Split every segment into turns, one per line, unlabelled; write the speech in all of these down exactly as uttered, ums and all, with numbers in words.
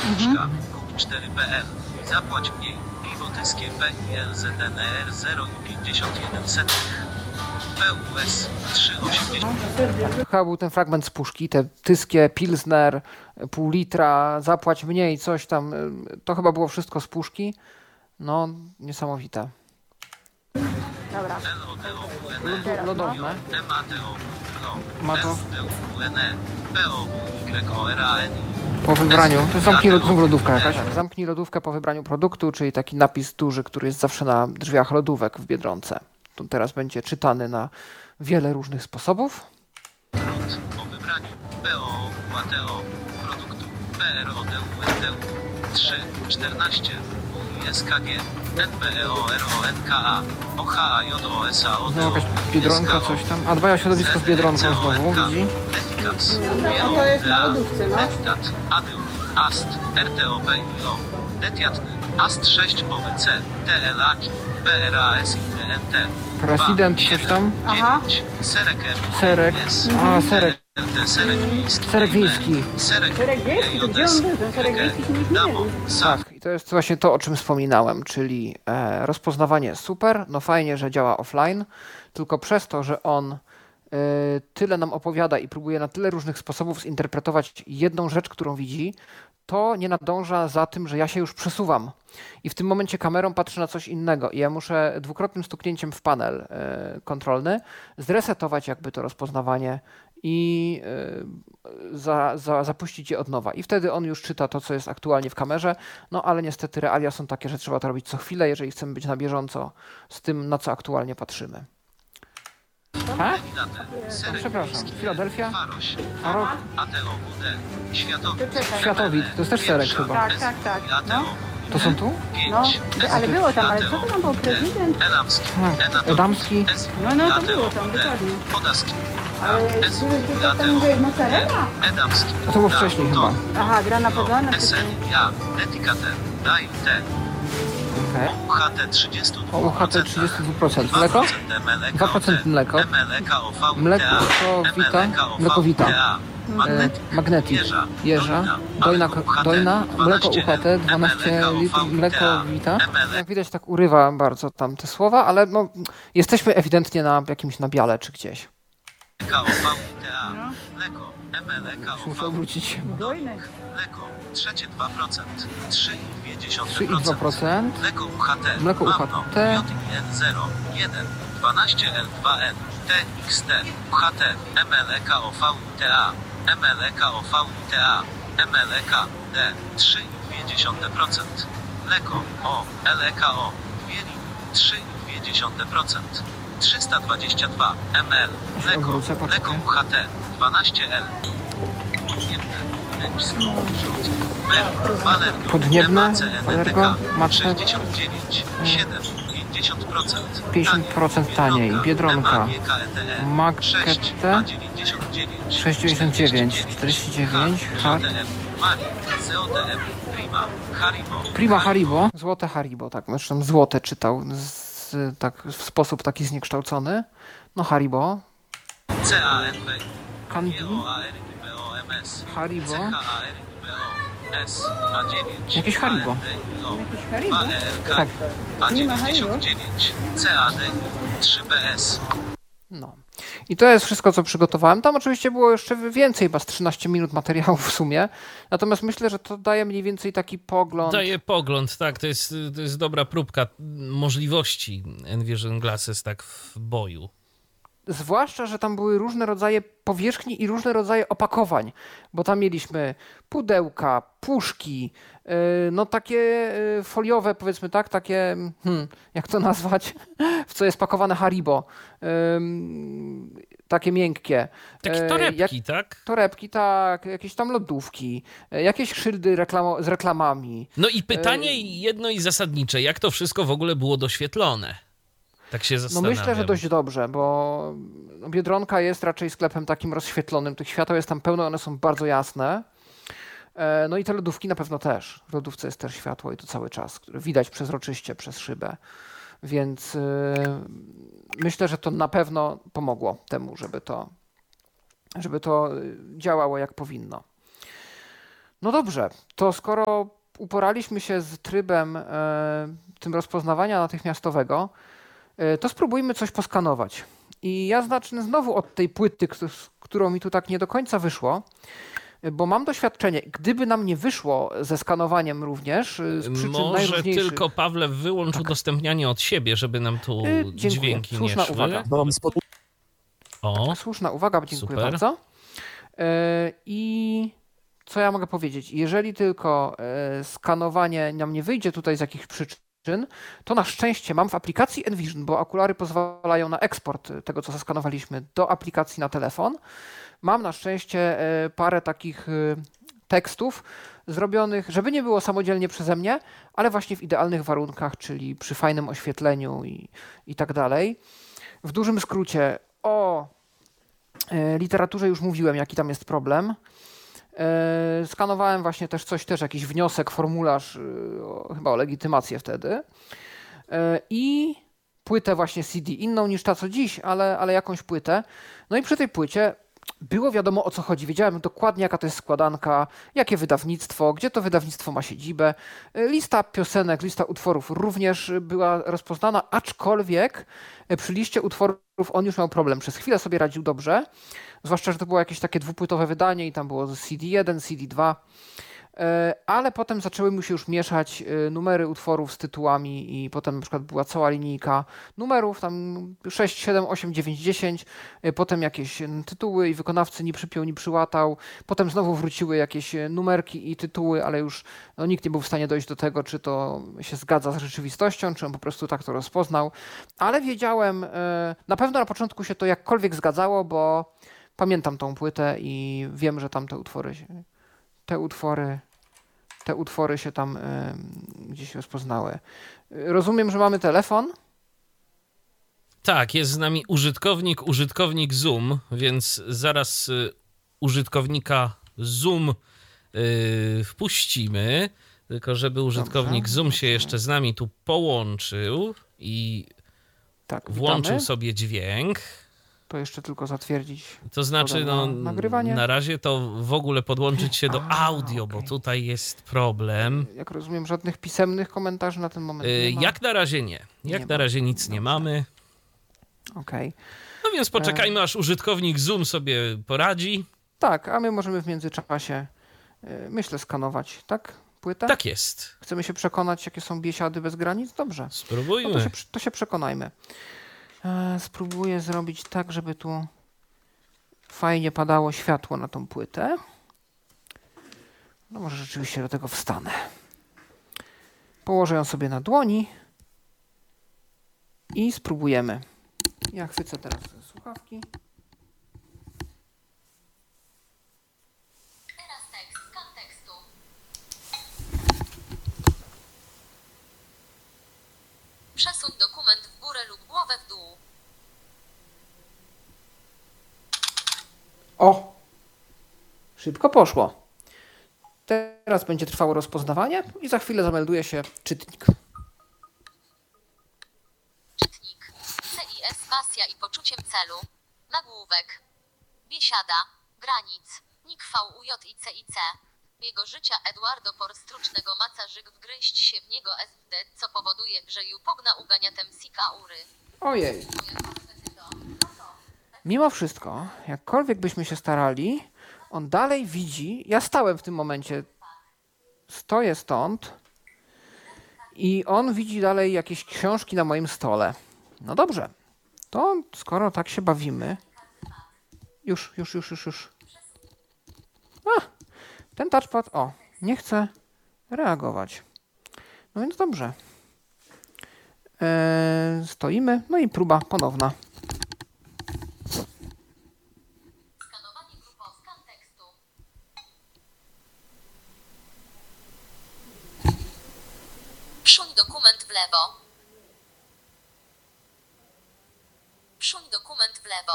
Mieszka, kup cztery kropka p l. Zapłać mniej. Piwo tyskie P I L Z N R zero i pięćdziesiąt jeden setnych. P U S trzy osiemdziesiąt.
Chyba był ten fragment z puszki, te tyskie, pilsner, pół litra, zapłać mniej, coś tam. To chyba było wszystko z puszki. No, niesamowite.
Dobra.
Lod- Lodowne. Ma to po wybraniu. To zamknij lodówkę, lodówka jakaś. Zamknij lodówkę po wybraniu produktu, czyli taki napis duży, który jest zawsze na drzwiach lodówek w Biedronce. To teraz będzie czytany na wiele różnych sposobów.
Po wybraniu P O O T O produktu P R O D U N D U trzy czternaście U I S K G N P E O R O N K A O H A J O S A O D
Znowu
O
jakaś Biedronka, coś tam. A dbają o środowisko z Biedronką znowu, widzi?
No to jest na lodówce, no.
Detat, Adyl, Ast, R T O P I O, Detiatny, Ast sześć O W C, T L A K, P R A S I D N T,
Prezydent, coś tam.
Aha.
Serek M,
Serek. A, serek.
Serek wiejski.
Serek wiejski.
Serek
Serek wiejski, to gdzie on był? Ten serek wiejski się nie
Damo,
zmienił.
Sak,
Tak, i to jest właśnie to, o czym wspominałem, czyli e, rozpoznawanie super, no fajnie, że działa offline, tylko przez to, że on e, tyle nam opowiada i próbuje na tyle różnych sposobów zinterpretować jedną rzecz, którą widzi, to nie nadąża za tym, że ja się już przesuwam i w tym momencie kamerą patrzę na coś innego i ja muszę dwukrotnym stuknięciem w panel e, kontrolny zresetować jakby to rozpoznawanie i e, za, za, zapuścić je od nowa. I wtedy on już czyta to, co jest aktualnie w kamerze, no ale niestety realia są takie, że trzeba to robić co chwilę, jeżeli chcemy być na bieżąco z tym, na co aktualnie patrzymy. Tak?
Serek
Przepraszam,
wiejski,
Filadelfia?
Faroś,
Faro?
A T O W D, Światowy,
Światowid, to jest też serek chyba.
Tak, tak, tak. No,
To są tu?
no, ale było tam, ale co to tam był prezydent?
Elamski,
A, Adamski?
No, no, to było tam, dokładnie.
Podaski,
Ale
S,
były to tam mówiłeś Mozzarella?
Edamski,
A to było wcześniej chyba.
Aha, gra na podane.
S N, ja, Etikatę, Daj, T,
Okej.
U H T trzydzieści dwa
O, U H T trzydzieści dwa procent. Mleko? dwa procent mleko. Mlekowita, mlekowita. E, Magnetic, jeża, dojna, dojna, mleko U H T, dwanaście litrów mlekowita. Jak widać, tak urywa bardzo tam te słowa, ale no, jesteśmy ewidentnie na jakimś nabiale czy gdzieś. Muszę obrócić się.
Dojnych.
Mleko, trzecie dwa procent, trzy przecinek
trzy i dwa procent.
Mleko U H T,
Mleko U H T.
J N zero jeden, dwanaście L dwa N, T X T, U H T, M L E K O V I T A, M L E K O V I T A, M L E K D, trzy przecinek dwa procent. Mleko, O, L E K O, trzy przecinek dwa procent. trzysta dwadzieścia dwa ml. Mleko,
Obrócę, poczekaj.
mleko U H T, dwanaście L.
Podniebne, Valergo, Maczek.
sześćdziesiąt dziewięć, siedem, pięćdziesiąt procent.
pięćdziesiąt procent taniej. Biedronka. Markete sześć dziewięćdziesiąt dziewięć, czterdzieści dziewięć. Hard. Prima Haribo. Złote Haribo, tak. Zresztą złote czytał z, tak, w sposób taki zniekształcony. No Haribo. Candy. Haribo. Jakieś Haribo.
Jakiś Haribo?
Tak.
Nie ma Haribo?
trzy B S.
No. I to jest wszystko, co przygotowałem. Tam oczywiście było jeszcze więcej, chyba z trzynaście minut materiału w sumie. Natomiast myślę, że to daje mniej więcej taki pogląd.
Daje pogląd, tak. To jest, to jest dobra próbka możliwości Envision Glasses tak w boju.
Zwłaszcza, że tam były różne rodzaje powierzchni i różne rodzaje opakowań, bo tam mieliśmy pudełka, puszki, yy, no takie yy, foliowe, powiedzmy tak, takie, hmm, jak to nazwać, w co jest pakowane Haribo, yy, takie miękkie.
Takie
Yy,
torebki,
jak,
tak?
Torebki, tak, jakieś tam lodówki, yy, jakieś szyldy reklamo- z reklamami.
No i pytanie jedno i zasadnicze, jak to wszystko w ogóle było doświetlone? Tak się
No
zastanawiam.
myślę, że dość dobrze, bo Biedronka jest raczej sklepem takim rozświetlonym. Tych świateł jest tam pełno, one są bardzo jasne. No i te lodówki na pewno też. W lodówce jest też światło i to cały czas, które widać przezroczyście przez szybę. Więc yy, myślę, że to na pewno pomogło temu, żeby to, żeby to działało jak powinno. No dobrze, to skoro uporaliśmy się z trybem e, tym rozpoznawania natychmiastowego, e, to spróbujmy coś poskanować. I ja zacznę znowu od tej płyty, któ- z którą mi tu tak nie do końca wyszło, e, bo mam doświadczenie, gdyby nam nie wyszło ze skanowaniem również, e, z przyczyn
Może
najróżniejszych...
tylko, Pawle, wyłącz udostępnianie od siebie, żeby nam tu
E, dziękuję.
dźwięki nie
Słuszna
szły.
uwaga.
O,
Słuszna uwaga, dziękuję
super.
bardzo. E, I co ja mogę powiedzieć? Jeżeli tylko e, skanowanie nam nie wyjdzie tutaj z jakichś przyczyn, to na szczęście mam w aplikacji Envision, bo okulary pozwalają na eksport tego, co zaskanowaliśmy, do aplikacji na telefon. Mam na szczęście e, parę takich e, tekstów zrobionych, żeby nie było samodzielnie przeze mnie, ale właśnie w idealnych warunkach, czyli przy fajnym oświetleniu i, i tak dalej. W dużym skrócie o e, literaturze już mówiłem, jaki tam jest problem. E, Skanowałem właśnie też coś, też jakiś wniosek, formularz, e, o, chyba o legitymację wtedy. E, I płytę właśnie C D, inną niż ta co dziś, ale, ale jakąś płytę. No i przy tej płycie było wiadomo, o co chodzi. Wiedziałem dokładnie, jaka to jest składanka, jakie wydawnictwo, gdzie to wydawnictwo ma siedzibę. E, Lista piosenek, lista utworów również była rozpoznana, aczkolwiek e, przy liście utworów on już miał problem. Przez chwilę sobie radził dobrze, zwłaszcza, że to było jakieś takie dwupłytowe wydanie i tam było C D jeden, C D dwa, e, ale potem zaczęły mu się już mieszać e, numery utworów z tytułami i potem na przykład była cała linijka numerów, tam sześć, siedem, osiem, dziewięć, dziesięć, e, potem jakieś e, tytuły i wykonawcy ni przypiął, ni przyłatał, potem znowu wróciły jakieś e, numerki i tytuły, ale już no, nikt nie był w stanie dojść do tego, czy to się zgadza z rzeczywistością, czy on po prostu tak to rozpoznał, ale wiedziałem, e, na pewno na początku się to jakkolwiek zgadzało, bo pamiętam tą płytę i wiem, że tam te utwory, się- te utwory, te utwory się tam e, gdzieś rozpoznały. E, Rozumiem, że mamy telefon.
tak, jest z nami użytkownik, użytkownik Zoom, więc zaraz y, użytkownika Zoom y, wpuścimy, tylko żeby użytkownik
Dobrze,
Zoom się jeszcze z nami tu połączył i
Tak,
włączył
witamy.
sobie dźwięk.
To jeszcze tylko zatwierdzić.
To znaczy,
Zgoda
no,
na nagrywanie.
na razie to w ogóle podłączyć się do
A,
audio, bo
okej.
tutaj jest problem.
Jak rozumiem, żadnych pisemnych komentarzy na ten moment
Y,
nie ma.
Jak na razie nie. Jak
Nie
na
ma.
razie nic nie
Dobrze.
mamy.
Okej.
No więc poczekajmy, aż użytkownik Zoom sobie poradzi.
Tak, a my możemy w międzyczasie, e, myślę, skanować, tak? Płytę?
Tak jest.
Chcemy się przekonać, jakie są biesiady bez granic? Dobrze. No to,
Spróbujmy.
się, to się przekonajmy. E, spróbuję zrobić tak, żeby tu fajnie padało światło na tą płytę. No może rzeczywiście do tego wstanę. Położę ją sobie na dłoni i spróbujemy. Ja chwycę teraz słuchawki.
Teraz tekst, skan tekstu. Przesuń dokument w górę lub głowę w dół.
O! Szybko poszło. Teraz będzie trwało rozpoznawanie i za chwilę zamelduje się czytnik.
Czytnik. C I S pasja i poczuciem celu. Nagłówek. Biesiada. Granic. Nick V U J I C I C. Jego życia Eduardo Porstrucznego maca żyg wgryźć się w niego S D, co powoduje, że ju pogna uganiatem sika ury.
Ojej. Mimo wszystko, jakkolwiek byśmy się starali, on dalej widzi. Ja stałem w tym momencie. Stoję stąd i on widzi dalej jakieś książki na moim stole. No dobrze. To skoro tak się bawimy. Już, już, już, już, już. A, ten touchpad, o, nie chce reagować. No więc dobrze. Eee, stoimy, no i próba ponowna.
Skanowanie grupowe. Skan tekstu. Przuń dokument w lewo. Przuń dokument w lewo.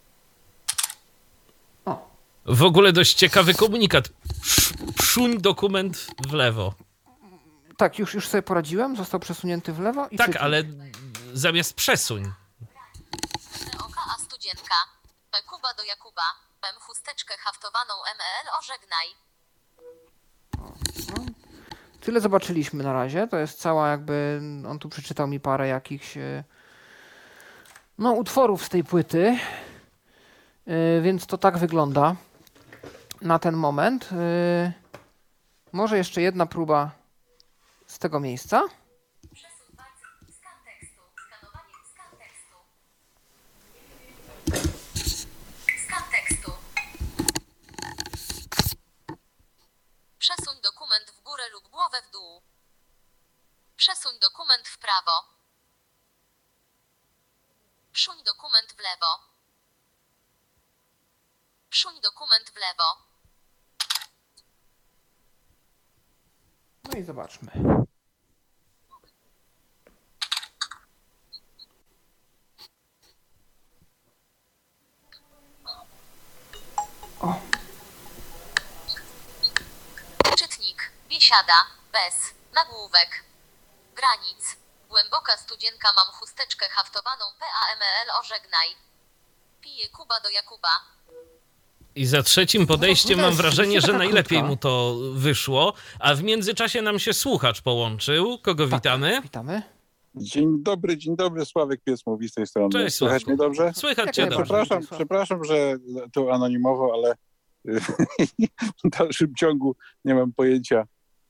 O,
W ogóle dość ciekawy komunikat. Sz- Szuń dokument w lewo.
tak, już, już sobie poradziłem. Został przesunięty w lewo i
Tak,
czytnik.
ale zamiast przesuń.
D O K A studzienka. P Kuba do Jakuba. Bem chusteczkę haftowaną M E L ożegnaj.
No, tyle zobaczyliśmy na razie. To jest cała jakby... On tu przeczytał mi parę jakichś e, no, utworów z tej płyty. E, więc to tak wygląda na ten moment. E, może jeszcze jedna próba z tego miejsca.
Przesuń palcem skan tekstu. Skanowanie skan tekstu. Skan tekstu. Przesuń dokument w górę lub głowę w dół. Przesuń dokument w prawo. Przuń dokument w lewo. Przuń dokument w lewo.
No i zobaczmy. O,
Czytnik. Biesiada. Bez. Nagłówek. Granic. Głęboka studzienka, mam chusteczkę haftowaną P A M L, ożegnaj. Pije Kuba do Jakuba.
I za trzecim podejściem
No to
mam
jest
wrażenie, że
taka
najlepiej
krótka.
mu to wyszło, a w międzyczasie nam się słuchacz połączył. Kogo
tak,
witamy?
Witamy.
Dzień dobry, dzień dobry, Sławek Pies mówi z tej strony.
Cześć,
Słychać
Sławku.
mnie dobrze?
Słychać
Jak
cię
najbardziej.
dobrze.
Przepraszam,
Sławek.
przepraszam, że to anonimowo, ale w dalszym ciągu nie mam pojęcia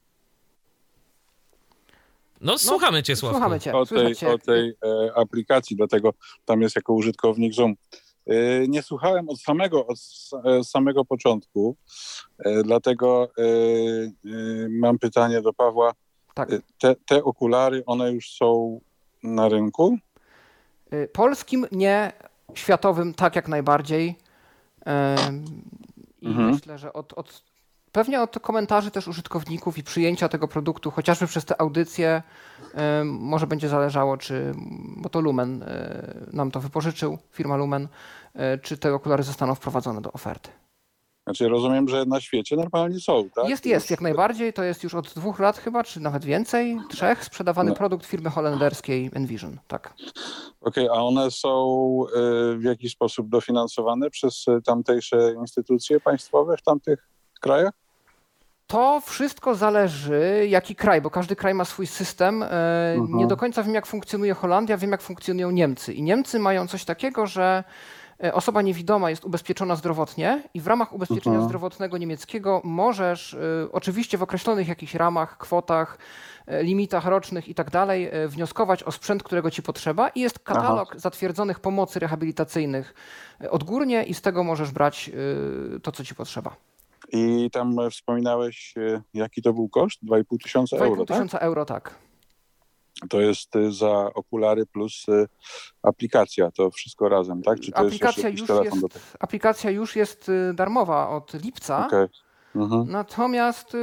No słuchamy cię, Sławku.
Słuchamy cię.
o tej,
Słychać cię.
o tej e, aplikacji, dlatego tam jest jako użytkownik Zoom. E, nie słuchałem od samego, od s- e, samego początku, e, dlatego e, e, mam pytanie do Pawła.
Tak.
E, Te, te okulary, one już są na rynku?
Y, Polskim nie, światowym tak jak najbardziej. Ym, I
Mhm.
myślę, że od, od, pewnie od komentarzy też użytkowników i przyjęcia tego produktu, chociażby przez te audycje, ym, może będzie zależało, czy, bo to Lumen y, nam to wypożyczył, firma Lumen, y, czy te okulary zostaną wprowadzone do oferty.
Znaczy rozumiem, że na świecie normalnie są, tak?
Jest, jest, jak najbardziej. To jest już od dwóch lat chyba, czy nawet więcej, trzech, sprzedawany
No.
produkt firmy holenderskiej Envision. Tak.
Okej, a one są y, w jakiś sposób dofinansowane przez y, tamtejsze instytucje państwowe w tamtych krajach?
To wszystko zależy, jaki kraj, bo każdy kraj ma swój system. E,
Mhm.
Nie do końca wiem, jak funkcjonuje Holandia, wiem, jak funkcjonują Niemcy. I Niemcy mają coś takiego, że e, osoba niewidoma jest ubezpieczona zdrowotnie i w ramach ubezpieczenia
Mhm.
zdrowotnego niemieckiego możesz, e, oczywiście w określonych jakichś ramach, kwotach, e, limitach rocznych i tak dalej, e, wnioskować o sprzęt, którego ci potrzeba i jest katalog zatwierdzonych pomocy rehabilitacyjnych e, odgórnie i z tego możesz brać e, to, co ci potrzeba.
I tam e, wspominałeś, e, jaki to był koszt? dwa i pół tysiąca
dwa i
euro,
pół
tak?
tysiąca euro, tak.
To jest y, za okulary plus y, aplikacja, to wszystko razem, tak? Czy to jest
Aplikacja
jeszcze jakiś
już,
telefon do
jest,
tego?
aplikacja już jest y, darmowa od lipca,
Okej. Mhm.
natomiast y,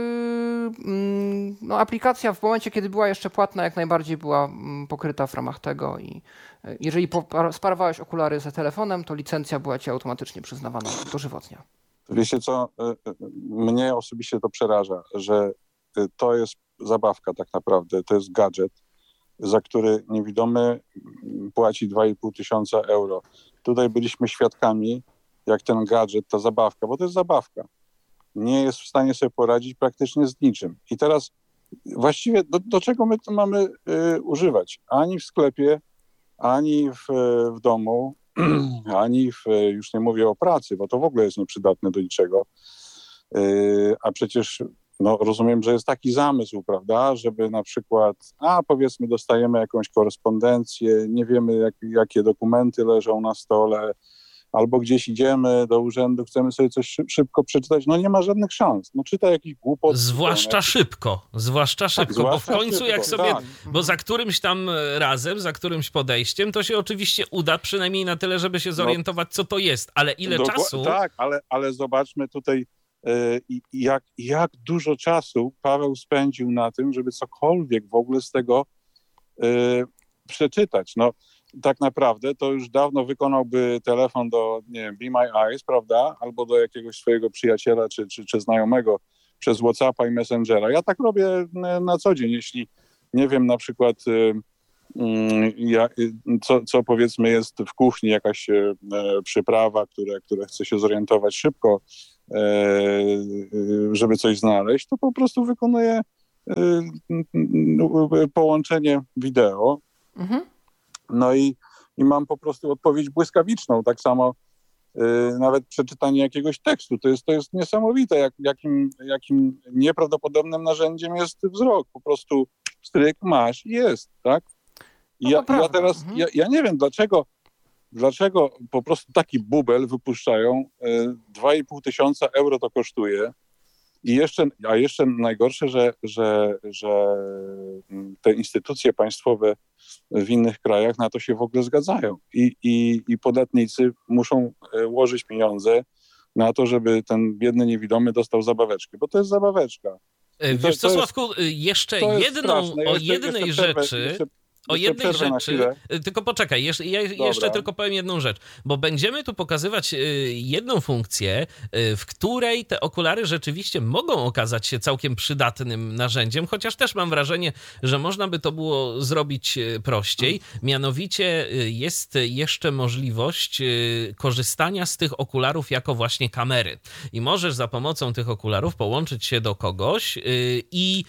mm, no, aplikacja w momencie, kiedy była jeszcze płatna, jak najbardziej była mm, pokryta w ramach tego i y, jeżeli popar- sparowałeś okulary ze telefonem, to licencja była ci automatycznie przyznawana dożywotnie.
Wiecie co, y, y, mnie osobiście to przeraża, że y, to jest zabawka tak naprawdę, to jest gadżet, za który niewidomy mm, płaci dwa i pół tysiąca euro. Tutaj byliśmy świadkami, jak ten gadżet, ta zabawka, bo to jest zabawka, nie jest w stanie sobie poradzić praktycznie z niczym. I teraz właściwie do, do czego my to mamy y, używać? Ani w sklepie, ani w, w domu, ani w, już nie mówię o pracy, bo to w ogóle jest nieprzydatne do niczego. Y, a przecież no, rozumiem, że jest taki zamysł, prawda, żeby na przykład, a powiedzmy dostajemy jakąś korespondencję, nie wiemy jak, jakie dokumenty leżą na stole, albo gdzieś idziemy do urzędu, chcemy sobie coś szyb, szybko przeczytać, no nie ma żadnych szans. No czyta jakiś głupot.
Zwłaszcza szybko, zwłaszcza szybko, bo w
zwłaszcza
końcu jak
szybko,
sobie,
tak.
bo za którymś tam razem, za którymś podejściem, to się oczywiście uda, przynajmniej na tyle, żeby się zorientować, co to jest, ale ile
Dokła-
czasu...
Tak, ale, ale zobaczmy tutaj, y, jak, jak dużo czasu Paweł spędził na tym, żeby cokolwiek w ogóle z tego y, przeczytać. No tak naprawdę to już dawno wykonałby telefon do, nie wiem, Be My Eyes, prawda? Albo do jakiegoś swojego przyjaciela czy, czy, czy znajomego przez WhatsAppa i Messengera. Ja tak robię na, na co dzień, jeśli nie wiem na przykład y, y, ja, y, co, co powiedzmy jest w kuchni, jakaś y, przyprawa, które, które chcę się zorientować szybko, żeby coś znaleźć, to po prostu wykonuje połączenie wideo. Mhm. No i, i mam po prostu odpowiedź błyskawiczną. Tak samo nawet przeczytanie jakiegoś tekstu. To jest, to jest niesamowite, jak, jakim, jakim nieprawdopodobnym narzędziem jest wzrok. Po prostu stryk, masz i jest, tak? I ja, ja teraz, mhm. ja, ja nie wiem, dlaczego Dlaczego po prostu taki bubel wypuszczają, dwa i pół tysiąca euro to kosztuje i jeszcze, a jeszcze najgorsze, że, że, że te instytucje państwowe w innych krajach na to się w ogóle zgadzają i, i, i podatnicy muszą łożyć pieniądze na to, żeby ten biedny niewidomy dostał zabaweczkę, bo to jest zabaweczka.
Wiesz co, Sławku, jeszcze jedną, o jednej jeszcze rzeczy... Przerwę, jeszcze... O jednej rzeczy, tylko poczekaj, jeszcze, ja jeszcze tylko powiem jedną rzecz, bo będziemy tu pokazywać jedną funkcję, w której te okulary rzeczywiście mogą okazać się całkiem przydatnym narzędziem, chociaż też mam wrażenie, że można by to było zrobić prościej. Mianowicie jest jeszcze możliwość korzystania z tych okularów jako właśnie kamery. I możesz za pomocą tych okularów połączyć się do kogoś i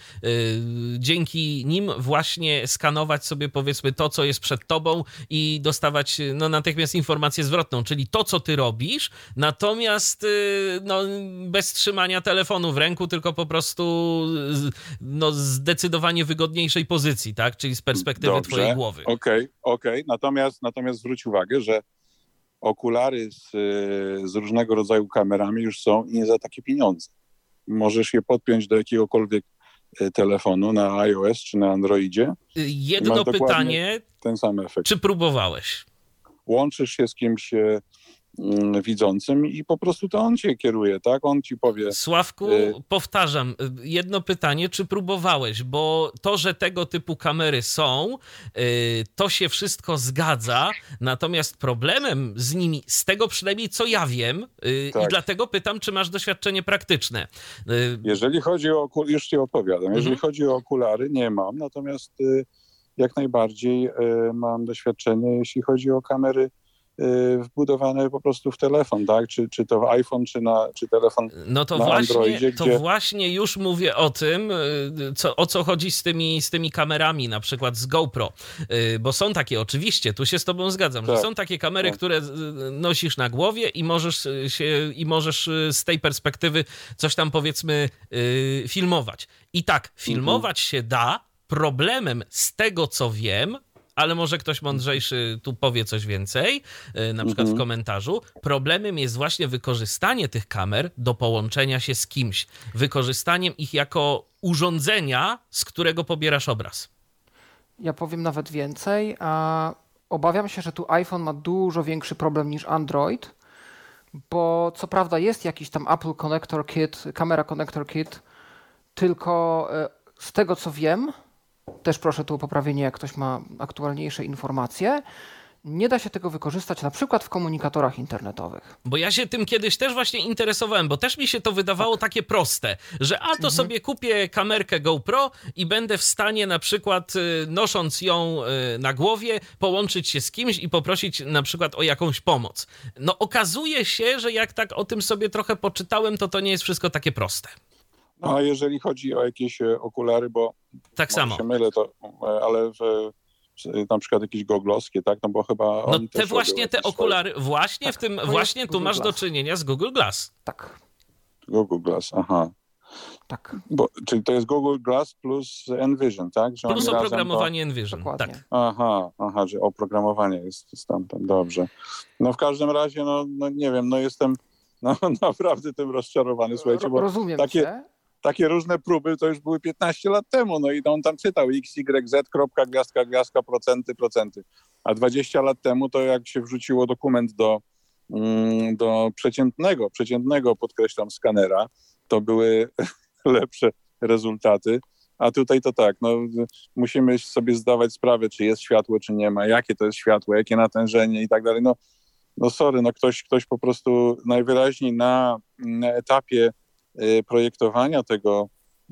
dzięki nim właśnie skanować sobie powiedzmy to, co jest przed tobą i dostawać no, natychmiast informację zwrotną, czyli to, co ty robisz, natomiast no, bez trzymania telefonu w ręku, tylko po prostu no, zdecydowanie wygodniejszej pozycji, tak? Czyli z perspektywy Dobrze. twojej głowy.
Okej, okay, okej. Okay. Natomiast, natomiast zwróć uwagę, że okulary z, z różnego rodzaju kamerami już są nie za takie pieniądze. Możesz je podpiąć do jakiegokolwiek telefonu na iOS czy na Androidzie.
Jedno pytanie,
ten sam efekt.
Czy próbowałeś?
Łączysz się z kimś mm, widzącym i po prostu to on cię kieruje, tak? On ci powie...
Sławku, y... powtarzam, jedno pytanie, czy próbowałeś? Bo to, że tego typu kamery są, y, to się wszystko zgadza, natomiast problemem z nimi, z tego przynajmniej co ja wiem, y, tak. i dlatego pytam, czy masz doświadczenie praktyczne.
Y... Jeżeli chodzi o okulary, już ci odpowiadam, jeżeli mhm. chodzi o okulary, nie mam, natomiast y, jak najbardziej y, mam doświadczenie, jeśli chodzi o kamery wbudowane po prostu w telefon, tak? Czy, czy to w iPhone, czy, na, czy telefon
no to
na
właśnie,
Androidzie.
To
gdzie...
właśnie już mówię o tym, co, o co chodzi z tymi, z tymi kamerami, na przykład z GoPro. Bo są takie, oczywiście, tu się z tobą zgadzam, tak. że są takie kamery, tak. które nosisz na głowie i możesz się, i możesz z tej perspektywy coś tam powiedzmy filmować. I tak, filmować mhm. się da. Problemem z tego, co wiem, ale może ktoś mądrzejszy tu powie coś więcej, na przykład mhm. w komentarzu. Problemem jest właśnie wykorzystanie tych kamer do połączenia się z kimś. Wykorzystaniem ich jako urządzenia, z którego pobierasz obraz.
Ja powiem nawet więcej. A obawiam się, że tu iPhone ma dużo większy problem niż Android, bo co prawda jest jakiś tam Apple Connector Kit, Camera Connector Kit, tylko z tego co wiem, też proszę tu o poprawienie, jak ktoś ma aktualniejsze informacje, nie da się tego wykorzystać na przykład w komunikatorach internetowych.
Bo ja się tym kiedyś też właśnie interesowałem, bo też mi się to wydawało tak. takie proste, że a to mhm. sobie kupię kamerkę GoPro i będę w stanie na przykład nosząc ją na głowie połączyć się z kimś i poprosić na przykład o jakąś pomoc. No okazuje się, że jak tak o tym sobie trochę poczytałem, to to nie jest wszystko takie proste.
No a jeżeli chodzi o jakieś okulary, bo
tak samo
się mylę, to, ale w, na przykład jakieś goglowskie, tak? No bo chyba
No te właśnie te okulary, swoje... właśnie tak, w tym, właśnie tu masz Glass. do czynienia z Google Glass.
Tak.
Google Glass, aha.
Tak.
Bo, czyli to jest Google Glass plus Envision, tak? Że
plus oprogramowanie
to...
Envision,
Dokładnie.
tak.
Aha, aha, że oprogramowanie jest stamtąd, dobrze. No w każdym razie, no, no nie wiem, no jestem no, naprawdę tym rozczarowany, słuchajcie, bo
Rozumiem
takie...
cię.
Takie różne próby to już były piętnaście lat temu, no i on tam czytał x, y, z, kropka, gwiazdka, gwiazdka, procenty, procenty. A dwadzieścia lat temu to jak się wrzuciło dokument do, mm, do przeciętnego, przeciętnego, podkreślam, skanera, to były lepsze rezultaty. A tutaj to tak, no musimy sobie zdawać sprawę, czy jest światło, czy nie ma, jakie to jest światło, jakie natężenie i tak dalej. No, no sorry, no ktoś, ktoś po prostu najwyraźniej na, na etapie projektowania tego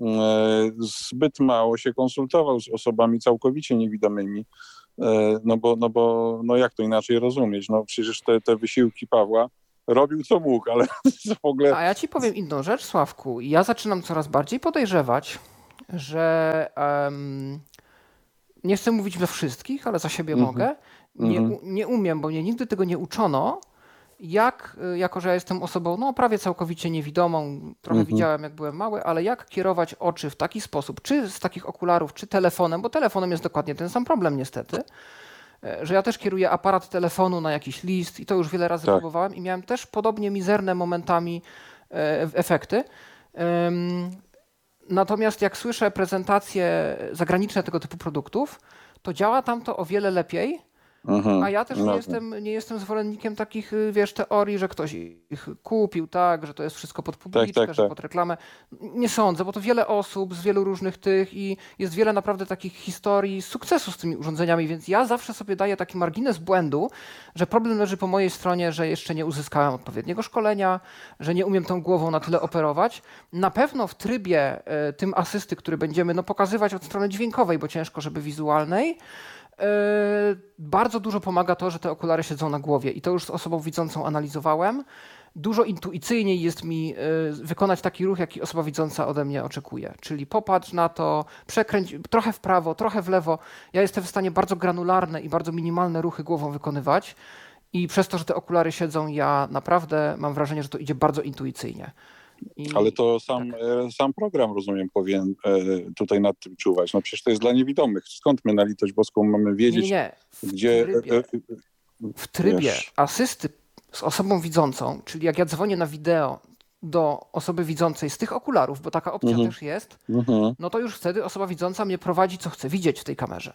zbyt mało się konsultował z osobami całkowicie niewidomymi, no bo, no bo no jak to inaczej rozumieć? No przecież te, te wysiłki Pawła robił co mógł, ale w ogóle...
A ja ci powiem inną rzecz, Sławku. Ja zaczynam coraz bardziej podejrzewać, że um, nie chcę mówić we wszystkich, ale za siebie mm-hmm. mogę. Nie, mm-hmm. nie umiem, bo mnie nigdy tego nie uczono, jak, jako że ja jestem osobą no, prawie całkowicie niewidomą, trochę mm-hmm. widziałem jak byłem mały, ale jak kierować oczy w taki sposób, czy z takich okularów, czy telefonem, bo telefonem jest dokładnie ten sam problem niestety, że ja też kieruję aparat telefonu na jakiś list i to już wiele razy tak. próbowałem i miałem też podobnie mizerne momentami e, efekty. Um, natomiast jak słyszę prezentacje zagraniczne tego typu produktów, to działa tam to o wiele lepiej. Mhm. A ja też nie jestem, nie jestem zwolennikiem takich, wiesz, teorii, że ktoś ich kupił, tak, że to jest wszystko pod publiczkę, tak, tak, że tak. pod reklamę. Nie sądzę, bo to wiele osób z wielu różnych tych i jest wiele naprawdę takich historii sukcesu z tymi urządzeniami, więc ja zawsze sobie daję taki margines błędu, że problem leży po mojej stronie, że jeszcze nie uzyskałem odpowiedniego szkolenia, że nie umiem tą głową na tyle operować. Na pewno w trybie y, tym asysty, który będziemy no, pokazywać od strony dźwiękowej, bo ciężko, żeby wizualnej, bardzo dużo pomaga to, że te okulary siedzą na głowie i to już z osobą widzącą analizowałem. Dużo intuicyjniej jest mi wykonać taki ruch, jaki osoba widząca ode mnie oczekuje. Czyli popatrz na to, przekręć trochę w prawo, trochę w lewo. Ja jestem w stanie bardzo granularne i bardzo minimalne ruchy głową wykonywać i przez to, że te okulary siedzą, ja naprawdę mam wrażenie, że to idzie bardzo intuicyjnie. I...
Ale to sam, tak. sam program, rozumiem, powinien tutaj nad tym czuwać. No przecież to jest dla niewidomych. Skąd my na litość boską mamy wiedzieć,
nie, nie. W
gdzie...
Trybie, w trybie asysty z osobą widzącą, czyli jak ja dzwonię na wideo do osoby widzącej z tych okularów, bo taka opcja mhm. też jest, mhm. no to już wtedy osoba widząca mnie prowadzi, co chce widzieć w tej kamerze.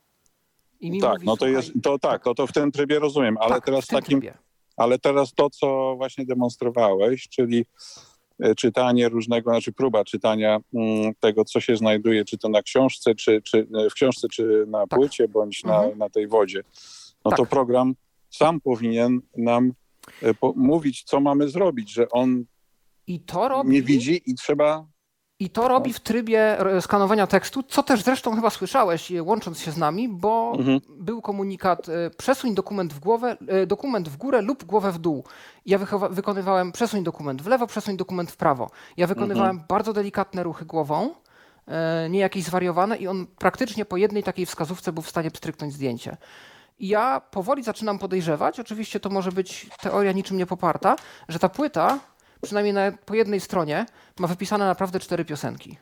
I mi
tak,
mówi,
no to jest, to tak, to, to w tym trybie rozumiem, ale
tak,
teraz
w tym
takim...
trybie.
Ale teraz to, co właśnie demonstrowałeś, czyli czytanie różnego, znaczy próba czytania tego, co się znajduje, czy to na książce, czy, czy w książce, czy na tak. płycie, bądź na, mhm. na tej wodzie, no tak. to program sam powinien nam po- mówić, co mamy zrobić, że on
I to robi...
nie widzi i trzeba...
I to robi w trybie skanowania tekstu, co też zresztą chyba słyszałeś, łącząc się z nami, bo mhm. był komunikat przesuń dokument w głowę, dokument w górę lub głowę w dół. Ja wychowa- wykonywałem przesuń dokument w lewo, przesuń dokument w prawo. Ja wykonywałem mhm. bardzo delikatne ruchy głową, nie jakieś zwariowane i on praktycznie po jednej takiej wskazówce był w stanie pstryknąć zdjęcie. I ja powoli zaczynam podejrzewać, oczywiście to może być teoria niczym nie poparta, że ta płyta przynajmniej na, po jednej stronie ma wypisane naprawdę cztery piosenki.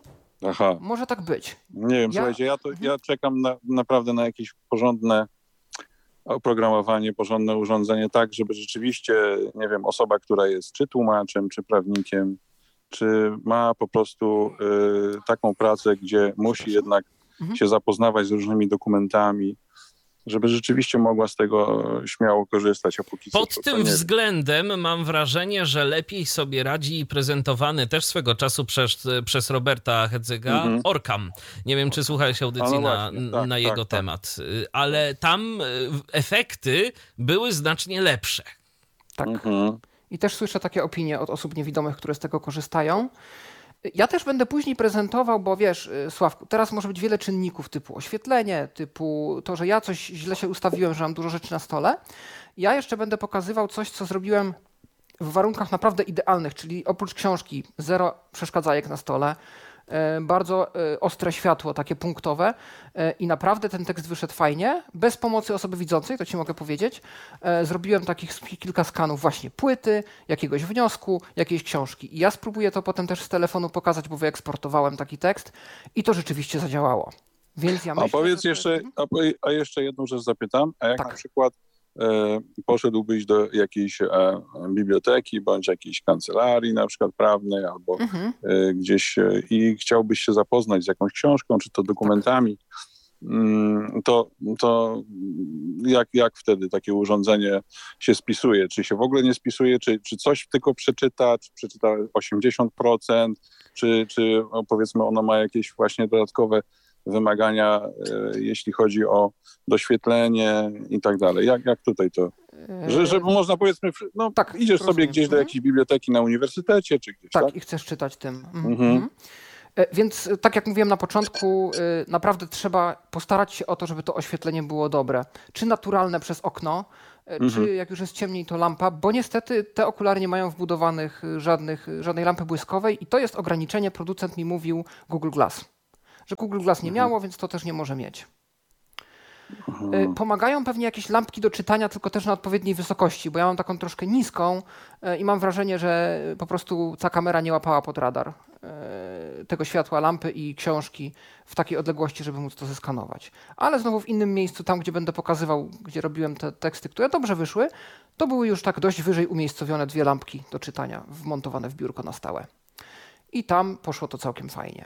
Aha.
Może tak być.
Nie wiem, ja... słuchajcie, ja, to, ja czekam na, naprawdę na jakieś porządne oprogramowanie, porządne urządzenie, tak, żeby rzeczywiście, nie wiem, osoba, która jest czy tłumaczem, czy prawnikiem, czy ma po prostu y, taką pracę, gdzie musi jednak mhm. się zapoznawać z różnymi dokumentami, żeby rzeczywiście mogła z tego śmiało korzystać. A póki
Pod
co,
tym względem mam wrażenie, że lepiej sobie radzi prezentowany też swego czasu przez, przez Roberta Hedzyga mm-hmm. Orcam. Nie wiem, czy słuchałeś audycji no właśnie, na, tak, na jego tak, temat, tak. ale tam efekty były znacznie lepsze.
Tak. Mm-hmm. I też słyszę takie opinie od osób niewidomych, które z tego korzystają. Ja też będę później prezentował, bo wiesz, Sławku, teraz może być wiele czynników typu oświetlenie, typu to, że ja coś źle się ustawiłem, że mam dużo rzeczy na stole. Ja jeszcze będę pokazywał coś, co zrobiłem w warunkach naprawdę idealnych, czyli oprócz książki zero przeszkadzajek na stole, bardzo ostre światło, takie punktowe i naprawdę ten tekst wyszedł fajnie, bez pomocy osoby widzącej, to ci mogę powiedzieć. Zrobiłem takich kilka skanów właśnie płyty, jakiegoś wniosku, jakiejś książki i ja spróbuję to potem też z telefonu pokazać, bo wyeksportowałem taki tekst i to rzeczywiście zadziałało. Więc ja myślę,
a powiedz jeszcze, a, a jeszcze jedną rzecz zapytam, a jak tak. na przykład e, poszedłbyś do jakiejś e, biblioteki bądź jakiejś kancelarii na przykład prawnej albo mhm. e, gdzieś e, i chciałbyś się zapoznać z jakąś książką czy to dokumentami, tak. mm, to, to jak, jak wtedy takie urządzenie się spisuje? Czy się w ogóle nie spisuje? Czy, czy coś tylko przeczyta? Czy przeczyta osiemdziesiąt procent? Czy, czy no, powiedzmy ono ma jakieś właśnie dodatkowe wymagania, e, jeśli chodzi o doświetlenie i tak dalej. Jak, jak tutaj to? Że, żeby można powiedzmy, no tak, idziesz rozumiem. sobie gdzieś do jakiejś biblioteki na uniwersytecie czy gdzieś, tak?
Tak, i chcesz czytać tym. Mhm. Mhm. Więc tak jak mówiłem na początku, naprawdę trzeba postarać się o to, żeby to oświetlenie było dobre. Czy naturalne przez okno, czy mhm. jak już jest ciemniej, to lampa, bo niestety te okulary nie mają wbudowanych żadnych, żadnej lampy błyskowej i to jest ograniczenie, producent mi mówił, Google Glass. Że Google Glass nie mhm. miało, więc to też nie może mieć. Mhm. Pomagają pewnie jakieś lampki do czytania, tylko też na odpowiedniej wysokości, bo ja mam taką troszkę niską i mam wrażenie, że po prostu ta kamera nie łapała pod radar tego światła lampy i książki w takiej odległości, żeby móc to zeskanować. Ale znowu w innym miejscu, tam gdzie będę pokazywał, gdzie robiłem te teksty, które dobrze wyszły, to były już tak dość wyżej umiejscowione dwie lampki do czytania, wmontowane w biurko na stałe. I tam poszło to całkiem fajnie.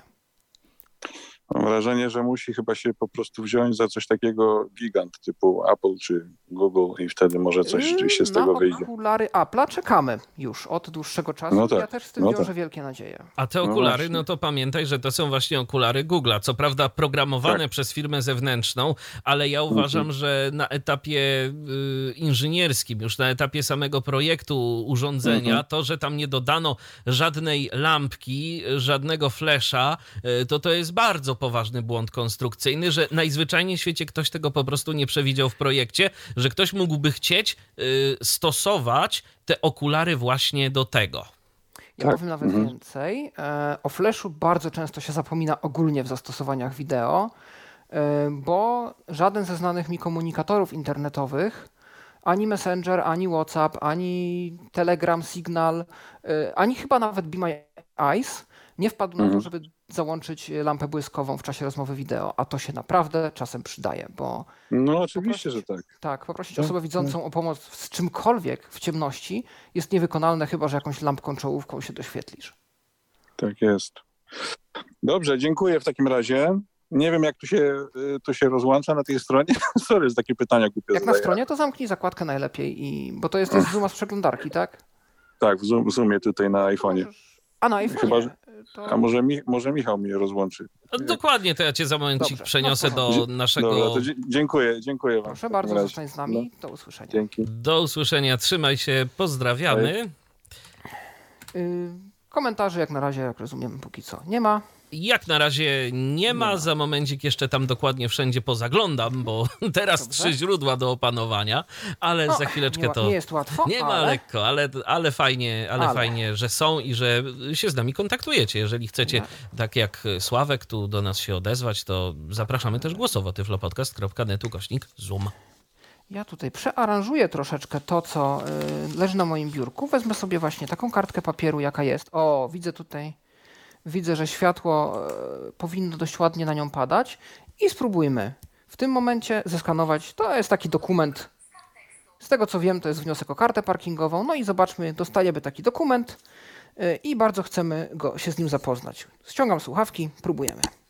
Mam wrażenie, że musi chyba się po prostu wziąć za coś takiego gigant typu Apple czy Google i wtedy może coś rzeczywiście z tego wyjdzie.
Na okulary Apple'a czekamy już od dłuższego czasu. No tak, ja też z tym no wiążę tak. wielkie nadzieje.
A te okulary, no, no to pamiętaj, że to są właśnie okulary Google'a. Co prawda programowane tak. przez firmę zewnętrzną, ale ja uważam, mhm. że na etapie y, inżynierskim, już na etapie samego projektu urządzenia, mhm. to, że tam nie dodano żadnej lampki, żadnego flasha, y, to to jest bardzo poważny błąd konstrukcyjny, że najzwyczajniej w świecie ktoś tego po prostu nie przewidział w projekcie, że ktoś mógłby chcieć y, stosować te okulary właśnie do tego.
Ja tak. powiem nawet mhm. więcej. E, o flashu bardzo często się zapomina ogólnie w zastosowaniach wideo, e, bo żaden ze znanych mi komunikatorów internetowych, ani Messenger, ani WhatsApp, ani Telegram, Signal, e, ani chyba nawet Be My Eyes nie wpadł mhm. na to, żeby załączyć lampę błyskową w czasie rozmowy wideo, a to się naprawdę czasem przydaje, bo...
No oczywiście,
poprosić,
że tak.
Tak, poprosić osobę widzącą o pomoc z czymkolwiek w ciemności jest niewykonalne, chyba że jakąś lampką czołówką się doświetlisz.
Tak jest. Dobrze, dziękuję w takim razie. Nie wiem, jak tu się, tu się rozłącza na tej stronie. Sorry, jest takie pytania głupie.
Jak zadaję. Na stronie, to zamknij zakładkę najlepiej, i bo to jest, jest Zooma z przeglądarki, tak?
Tak, w, zoom, w Zoomie tutaj na iPhone'ie.
Możesz... A na iPhone'ie?
Chyba, że... To... A może, mi, może Michał mnie rozłączy.
Dokładnie, to ja cię za momencik Dobrze. przeniosę no, do naszego... Dobra,
to dziękuję, dziękuję wam.
Proszę bardzo, zostań z nami. Do usłyszenia.
Dzięki.
Do usłyszenia, trzymaj się, pozdrawiamy.
Yy, komentarzy jak na razie, jak rozumiem, póki co nie ma.
Jak na razie nie ma, nie ma. Za momencik jeszcze tam dokładnie wszędzie pozaglądam, bo teraz Dobrze. trzy źródła do opanowania, ale no, za chwileczkę
nie,
to...
Nie jest łatwo,
Nie ma
ale...
lekko, ale, ale, fajnie, ale, ale fajnie, że są i że się z nami kontaktujecie. Jeżeli chcecie, no. tak jak Sławek, tu do nas się odezwać, to zapraszamy też głosowo. tyflopodcast kropka net ukośnik Zoom.
Ja tutaj przearanżuję troszeczkę to, co y, leży na moim biurku. Wezmę sobie właśnie taką kartkę papieru, jaka jest. O, widzę tutaj... Widzę, że światło powinno dość ładnie na nią padać i spróbujmy w tym momencie zeskanować. To jest taki dokument, z tego co wiem, to jest wniosek o kartę parkingową. No i zobaczmy, dostajemy taki dokument i bardzo chcemy go, się z nim zapoznać. Ściągam słuchawki, próbujemy.